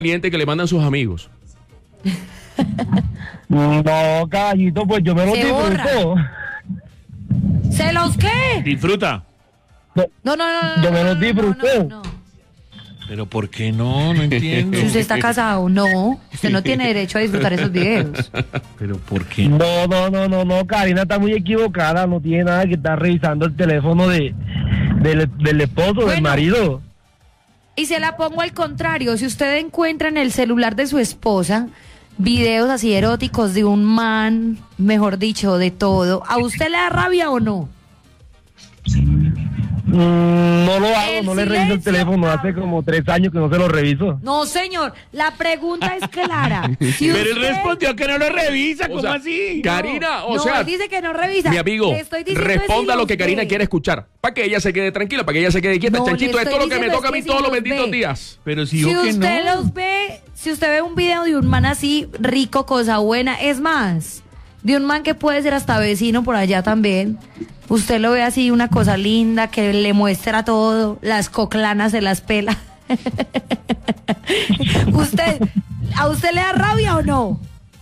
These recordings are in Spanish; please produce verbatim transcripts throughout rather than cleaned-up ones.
cliente que le mandan sus amigos. No, caballito, pues yo me lo Se disfruto. ¿Se los qué? Disfruta. No, no, no, no. Yo me los no, no, disfruté. no, no, no. Pero ¿por qué no? No entiendo. Si usted está casado, no. Usted no tiene derecho a disfrutar esos videos. Pero ¿por qué no? No, no, no, no, no, Karina está muy equivocada. No tiene nada que estar revisando el teléfono de del, del esposo, Bueno. del marido. Y se la pongo al contrario. Si usted encuentra en el celular de su esposa videos así eróticos de un man, mejor dicho, de todo, ¿a usted le da rabia o no? Mm, no lo hago, El no le reviso el silencio, teléfono. Pablo. Hace como tres años que no se lo reviso. No, señor. La pregunta es clara. Si Pero él usted- respondió que no lo revisa, O ¿cómo sea, así? Karina, o no, sea, él dice que no revisa. mi amigo, Le estoy diciendo responda es si lo que los Karina ve. quiere escuchar. Para que ella se quede tranquila, para que ella se quede quieta. No, le Chanchito, esto es estoy lo que me diciendo toca a es mí que todos si los los benditos ve. días. Pero si, Si yo que usted no. los ve, si usted ve un video de un man así rico, cosa buena, es más, de un man que puede ser hasta vecino por allá también, usted lo ve así, una cosa linda, que le muestra todo, las coclanas se las pela. usted, ¿a usted le da rabia o no?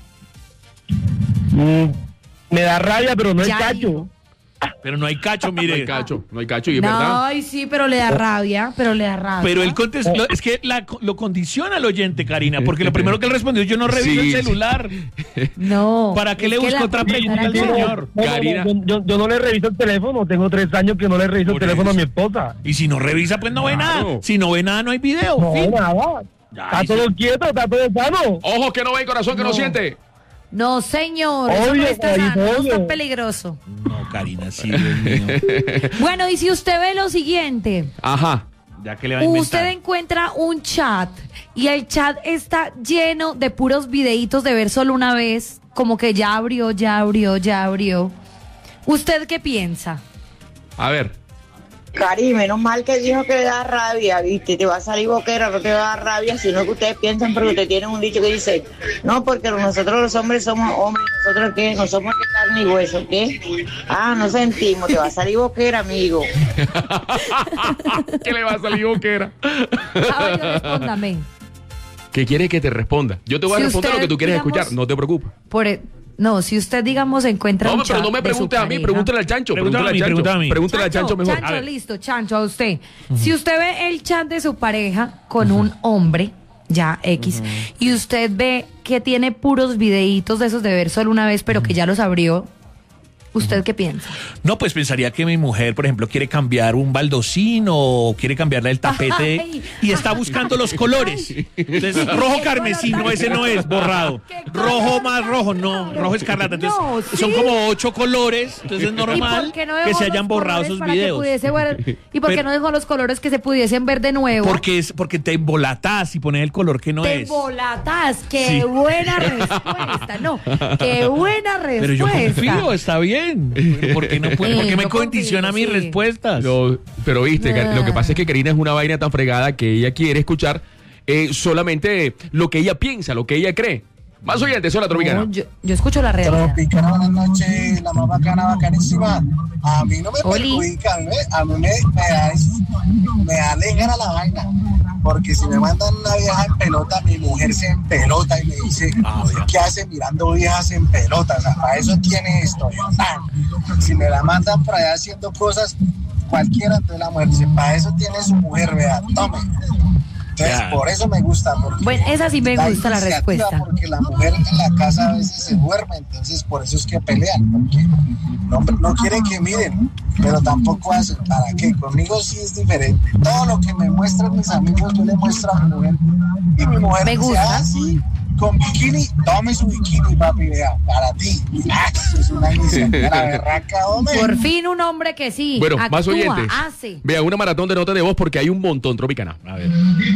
Mm, me da rabia, pero no es Ya cacho. dijo. Pero no hay cacho, No mire. hay cacho, no hay cacho, y es No, verdad. ay, sí, pero le da rabia, pero le da rabia. Pero él contestó, es que la- lo condiciona al oyente, Karina, porque lo primero que él respondió, yo no reviso Sí, el sí. celular. No. ¿Para qué es le que busco la otra pregunta al era yo. señor? No, no, Karina. no, yo, yo no le reviso el teléfono. Tengo tres años que no le reviso Por el teléfono eso. a mi esposa. Y si no revisa, pues no ve Claro. nada. Si no ve nada, no hay video. No, fin. nada. Ya, Está y todo se- quieto, está todo sano. Ojos que no ven, corazón que no, No. siente. No, señor, eso no Obvio, está sano, obvio. eso está peligroso. No, Karina, sí, Dios mío. Bueno, y si usted ve lo siguiente, Ajá. Ya que le va a inventar. usted encuentra un chat y el chat está lleno de puros videitos de ver solo una vez, como que ya abrió, ya abrió, ya abrió. ¿Usted qué piensa? A ver. Cari, menos mal que dijo que le da rabia, ¿viste? Te va a salir boquera, no te va a dar rabia, sino que ustedes piensan porque ustedes tienen un dicho que dice, no, porque nosotros los hombres somos hombres, nosotros qué, no somos de carne y hueso, ¿qué? Ah, no sentimos, te va a salir boquera, amigo. ¿Qué le va a salir boquera? Caballo, respóndame. ¿Qué quiere que te responda? Yo te voy a Si responder usted, lo que tú quieres digamos, escuchar, no te preocupes. Por e- no, si usted, digamos, encuentra No, un pero chat no me de su pregunte a mí, pareja- pregúntale al Chancho. Pregúntame a mí, Chancho. pregúntame a mí. Pregúntale al Chancho mejor. Chancho, A ver. listo, Chancho, a usted. Si usted ve el chat de su pareja con un hombre, ya X, y usted ve que tiene puros videitos de esos de ver solo una vez, pero que ya los abrió, ¿usted qué piensa? No, pues pensaría que mi mujer, por ejemplo, quiere cambiar un baldocino o quiere cambiarle el tapete Ay. y está buscando los colores. Entonces, rojo ¿Qué carmesí, color no, tan ese no es, borrado. ¿Qué color Rojo tan más rojo, no, borrado? rojo escarlata. Entonces, No, son sí. como ocho colores, entonces es ¿Y normal por qué no que dejó se los hayan borrado colores esos para que videos. pudiese ver- ¿Y por qué Pero- no dejó los colores que se pudiesen ver de nuevo? Porque es porque te embolatas y pones el color que no Te es. volatas, qué Sí. buena respuesta, no, qué buena respuesta. Pero yo confío, está bien. ¿Por qué no puede? ¿Por qué Sí, me yo condiciona confío, mis sí. respuestas? No, pero viste, Ah. lo que pasa es que Karina es una vaina tan fregada que ella quiere escuchar eh, solamente lo que ella piensa, lo que ella cree. Más oyentes, hola Tropicana. No, yo, yo escucho la realidad. Tropicana, buenas noches, la más bacana, bacanísima. A mí no me Oli. perjudica, a mí, me- a mí me, me, da, me alegra la vaina. Porque si me mandan una vieja en pelota, mi mujer se empelota y me dice, ¿qué hace mirando viejas en pelota? O sea, para eso tiene esto. Tan. Si me la mandan por allá haciendo cosas, cualquiera, entonces la mujer dice, para eso tiene su mujer, vea, tome. Entonces, Ya. por eso me gusta. Porque Bueno, esa sí me da gusta la iniciativa, respuesta. Porque la mujer en la casa a veces se duerme, entonces por eso es que pelean. Porque no, no quieren que miren, pero tampoco hacen. ¿Para qué? Conmigo sí es diferente. Todo lo que me muestran mis amigos, yo le muestro a mi mujer. Y mi mujer Me dice, gusta. ah, sí, con bikini, tome su bikini, papi, vea, para ti. Ah, eso es una iniciativa berraca, hombre. Por fin un hombre que sí, Bueno, actúa, más oyentes. hace. Vea, una maratón de notas de voz porque hay un montón, Tropicana. A ver.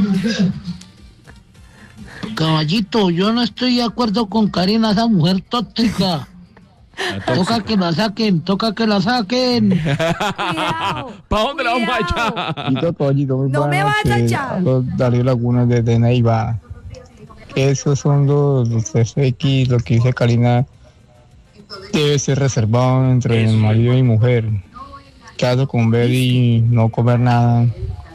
Caballito, yo no estoy de acuerdo con Karina, esa mujer tóxica. Toca que la saquen, toca que la saquen. Cuidado. ¿Para dónde la vamos a cuidado. echar? Pollito, Pollito, muy No buenas me vas a noches. echar. Hablo Darío Laguna desde Neiva. Esos son los, los F X, lo que dice Karina debe ser reservado entre el marido y mujer. Caso con ver y no comer nada.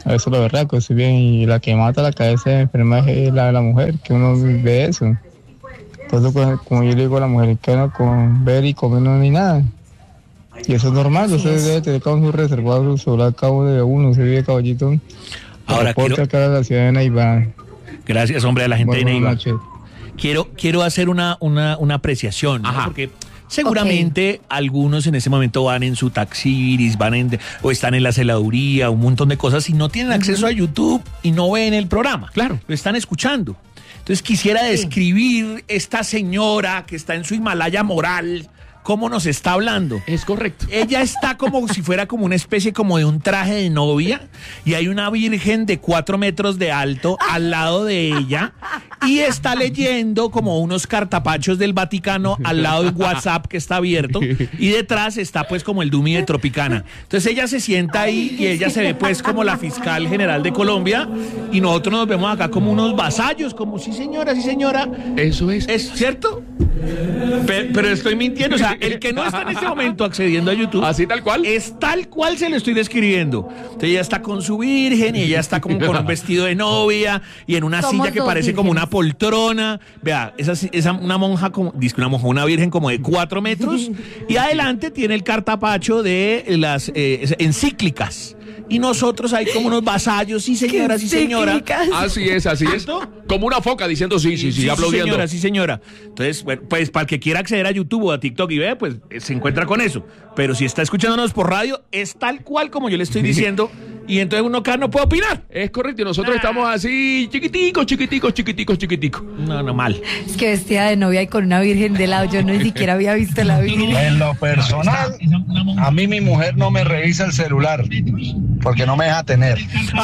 a eso la verdad, que bien, y la que mata la cabeza enferma es la de la mujer, que uno ve eso. Entonces, pues, como yo le digo a la mujer, que no con ver y comer no ni nada. Y eso es normal, usted es. debe tener cada uno reservado su celular a cabo de uno, se vive Caballito. Ahora quiero... acá a la ciudad de Neiva. Gracias, hombre, a la gente Buenas de Neiva. noches. Quiero, quiero hacer una, una, una apreciación, ¿no? Porque seguramente okay. algunos en ese momento van en su taxiris, van en, o están en la celaduría, un montón de cosas, y no tienen acceso uh-huh. a YouTube y no ven el programa. Claro. Lo están escuchando. Entonces quisiera describir esta señora que está en su Himalaya moral, cómo nos está hablando. Es correcto. Ella está como si fuera como una especie como de un traje de novia y hay una virgen de cuatro metros de alto al lado de ella y está leyendo como unos cartapachos del Vaticano al lado del WhatsApp que está abierto y detrás está pues como el Dumi de Tropicana. Entonces ella se sienta ahí y ella se ve pues como la fiscal general de Colombia y nosotros nos vemos acá como unos vasallos, como sí señora, sí señora. Eso es. ¿Es cierto? Pero, pero estoy mintiendo, o sea, el que no está en este momento accediendo a YouTube, así tal cual, es tal cual se lo estoy describiendo. Entonces ella está con su virgen y ella está como con un vestido de novia y en una Somos silla que parece vírgenes. como una poltrona. Vea, esa, esa una monja como, dice una monja, una virgen como de cuatro metros y adelante tiene el cartapacho de las eh, encíclicas. Y nosotros ahí como unos vasallos, sí señora, sí señora. Así es, así es. Como una foca diciendo sí, sí, sí, sí aplaudiendo. Sí señora, sí señora. Entonces, bueno, pues para el que quiera acceder a YouTube o a TikTok y ve, pues se encuentra con eso. Pero si está escuchándonos por radio, es tal cual como yo le estoy diciendo. Y entonces uno acá no puede opinar. Es correcto, y nosotros ah. estamos así chiquiticos, chiquiticos, chiquiticos, chiquiticos. No, no, mal. Es que vestida de novia y con una virgen de lado, yo no ni siquiera había visto la virgen. En lo personal, a mí mi mujer no me revisa el celular, porque no me deja tener.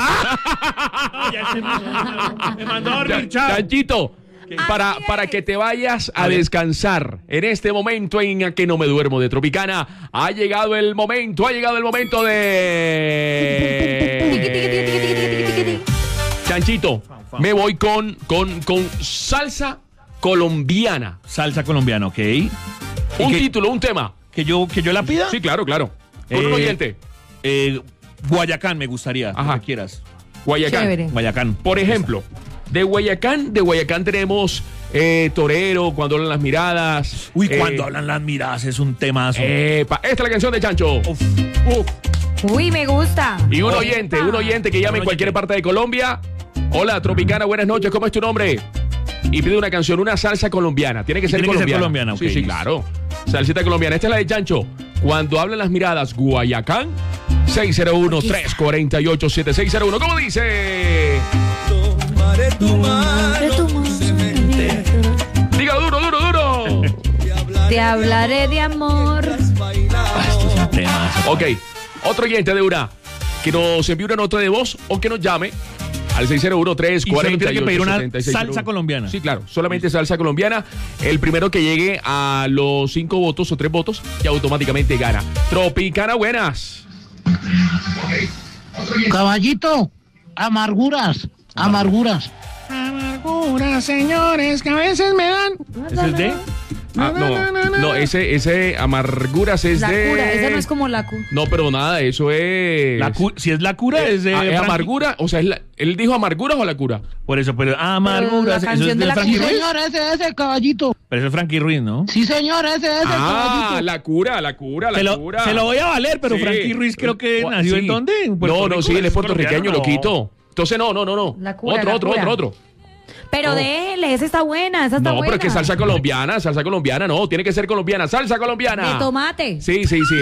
Me mandó a dormir, chao. Chanchito, para, para que te vayas a descansar en este momento en que no me duermo de Tropicana, ha llegado el momento, ha llegado el momento de... Chanchito, me voy con, con, con salsa colombiana. Salsa colombiana, ok. Un que, título, un tema. ¿Que yo, que yo la pida? Sí, claro, claro. Con eh, un oyente. Eh, Guayacán me gustaría, Ajá. que quieras. Guayacán. Chévere. Guayacán. Por ejemplo, de Guayacán, de Guayacán tenemos eh, Torero, Cuando hablan las miradas. Uy, eh, Cuando hablan las miradas es un temazo. Epa, esta es la canción de Chancho. Uf, uf. Uy, me gusta. Y un oyente, un oyente que llame en cualquier parte de Colombia. Hola, Tropicana, buenas noches, ¿cómo es tu nombre? Y pide una canción, una salsa colombiana. Tiene que ser tiene colombiana. Que ser colombiana, okay. Sí, sí, claro. Salsita colombiana. Esta es la de Chancho. Cuando hablan las miradas, Guayacán. seis cero uno, tres cuatro ocho, siete seis cero uno. ¿Cómo dice? Tomaré tu mano, diga duro, duro, duro. Te hablaré de amor. Ah, esto es un tema. Ok, otro oyente de una que nos envíe una nota de voz o que nos llame al seis cero uno, tres cuatro ocho, tiene que pedir una siete seis cero uno. salsa colombiana. Sí, claro, solamente salsa colombiana. El primero que llegue a los cinco votos o tres votos, que automáticamente gana. Tropicana, buenas. Caballito, amarguras, amarguras. Amarguras, señores, que a veces me dan. ¿Ese es de? Ah, no, no, ese, ese amarguras es la de... La cura, esa no es como la cura. No, pero nada, eso es... La cu... Si es la cura, eh, es de... Ah, ¿es amargura? O sea, ¿es la... ¿él dijo amarguras o la cura? Por eso, pero amarguras, pero eso es de, de Frankie Sí, Ruiz. señor, ese es el caballito. Pero eso es Frankie Ruiz, ¿no? Sí, señor, ese es el Ah, caballito. la cura, la cura, la se lo, cura. Se lo voy a valer, pero sí. Frankie Ruiz creo que nació sí. ¿en dónde? ¿En Puerto no, no, Rico? sí, él es puertorriqueño, no. lo quito. Entonces, no, no, no, no. La cura, otro, la otro, cura. otro, otro. Pero No. déjele, esa está buena, esa está No, buena. pero es que salsa colombiana, salsa colombiana, no, tiene que ser colombiana, salsa colombiana. De tomate. Sí, sí, sí.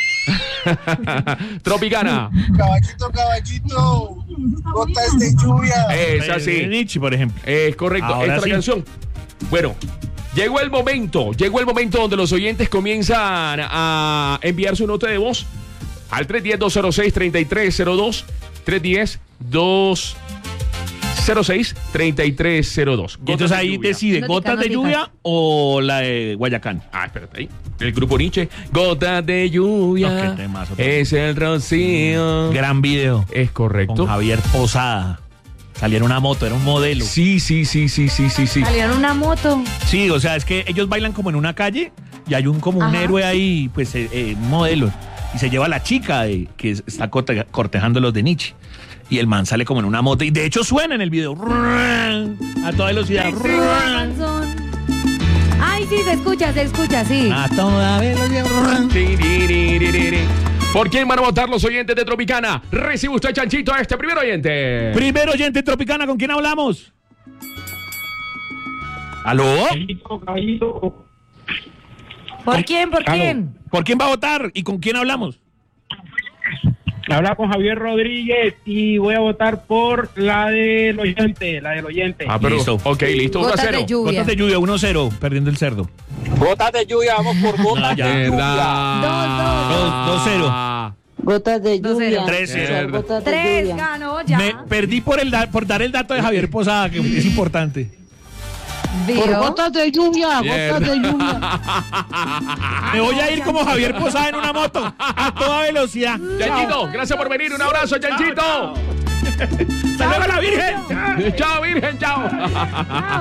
Tropicana. Caballito, caballito, gotas de lluvia. Es así. De Nietzsche, por ejemplo. Es correcto, Ahora esta es sí. la canción. Bueno, llegó el momento, llegó el momento donde los oyentes comienzan a enviar su nota de voz al tres uno cero, dos cero seis, tres tres cero dos, tres uno cero, dos cero seis, tres tres cero dos. Y entonces ahí decide, Notica, ¿gotas de notica. lluvia o la de Guayacán? Ah, espérate ahí. El grupo Nietzsche. Gotas de lluvia. No, qué temazo. Es el rocío. Gran video. Es correcto. Con Javier Posada. Salía en una moto, era un modelo. Sí, sí, sí, sí, sí, sí, sí. Salieron una moto. Sí, o sea, es que ellos bailan como en una calle y hay un como un Ajá. héroe ahí, pues, eh, eh, un modelo. Y se lleva a la chica de, que está corte- cortejando los de Nietzsche. y el man sale como en una moto y de hecho suena en el video a toda velocidad. Ay, sí, se escucha, se escucha, sí. A toda velocidad. ¿Por quién van a votar los oyentes de Tropicana? Recibe usted, Chanchito, a este primer oyente. Primer oyente de Tropicana, ¿con quién hablamos? ¿Aló? ¿Por quién? ¿Por ¿Aló? quién? ¿Por quién va a votar y con quién hablamos? Habla con Javier Rodríguez y voy a votar por la del oyente, la del oyente. Ah, pero, Listo. ok, listo, uno a Gotas cero. de lluvia. Votos de lluvia, uno cero, perdiendo el cerdo. Gotas de lluvia, vamos por gotas Ah, ya. de lluvia. Verdad. Dos, dos cero. Ah, Gotas de Dos cero. lluvia. Tres cero. Gotas de Tres, lluvia. ganó ya. Me perdí por el da- por dar el dato de Javier Posada, que es importante. ¿Vio? Por gotas de lluvia, gotas de lluvia. Me voy a ir como Javier Posada en una moto, a toda velocidad. Chanchito, gracias por venir. Un abrazo, Chanchito. ¡Hasta luego, la Virgen! Chao, Virgen, chao.